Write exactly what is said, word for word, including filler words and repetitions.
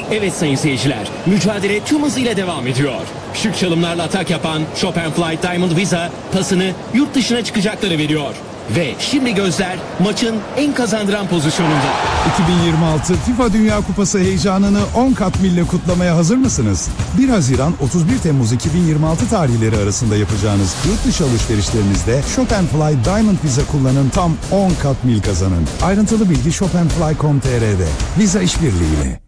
Evet sayın seyirciler, mücadele tüm hızıyla devam ediyor. Şık çalımlarla atak yapan Chopin Flight Diamond Visa pasını yurt dışına çıkacakları veriyor. Ve şimdi gözler maçın en kazandıran pozisyonunda. iki bin yirmi altı FIFA Dünya Kupası heyecanını on kat mille kutlamaya hazır mısınız? bir Haziran otuz bir Temmuz iki bin yirmi altı tarihleri arasında yapacağınız yurt dışı alışverişlerinizde Chopin Fly Diamond Visa kullanın, tam on kat mil kazanın. Ayrıntılı bilgi chopin fly nokta com nokta tr'de. Visa işbirliğiyle.